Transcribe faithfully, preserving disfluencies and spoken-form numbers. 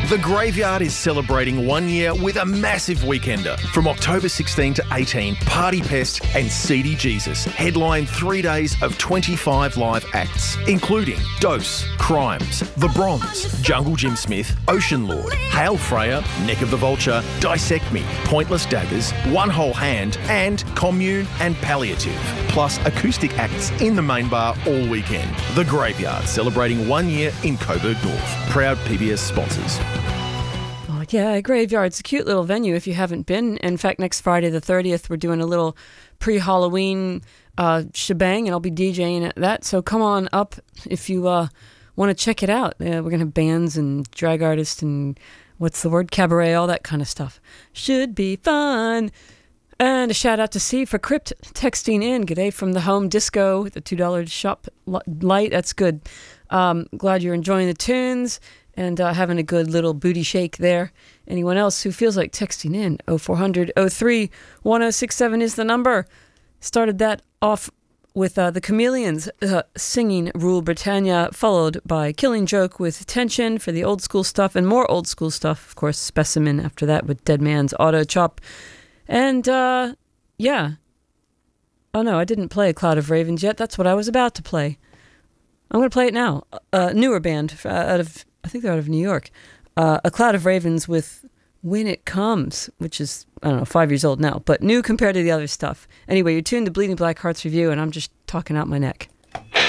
The Graveyard is celebrating one year with a massive weekender. From October sixteenth to eighteenth, Party Pest and Seedy Jesus headline three days of twenty-five live acts, including Dose, Crimes, The Bronze, Jungle Jim Smith, Ocean Lord, Hail Freya, Neck of the Vulture, Dissect Me, Pointless Daggers, One Whole Hand, and Commune and Palliative, plus acoustic acts in the main bar all weekend. The Graveyard, celebrating one year in Coburg North. Proud P B S sponsors. Oh, yeah, Graveyard. It's a cute little venue if you haven't been. In fact, next Friday the thirtieth, we're doing a little pre-Halloween uh, shebang, and I'll be DJing at that. So come on up if you uh, want to check it out. Uh, we're going to have bands and drag artists and, what's the word, cabaret, all that kind of stuff. Should be fun. And a shout out to C for Crypt texting in. G'day from the home disco, the two dollars shop light. That's good. Um, glad you're enjoying the tunes and uh, having a good little booty shake there. Anyone else who feels like texting in, oh four hundred oh three one oh six seven is the number. Started that off with uh, the Chameleons uh, singing Rule Britannia, followed by Killing Joke with Tension for the old school stuff, and more old school stuff, of course, Specimen after that with Dead Man's Auto Chop. And, uh, yeah. Oh, no, I didn't play Cloud of Ravens yet. That's what I was about to play. I'm going to play it now. A uh, newer band uh, out of, I think they're out of New York. Uh, a Cloud of Ravens with When It Comes, which is, I don't know, five years old now, but new compared to the other stuff. Anyway, you're tuned to Bleeding Black Hearts Review, and I'm just talking out my neck.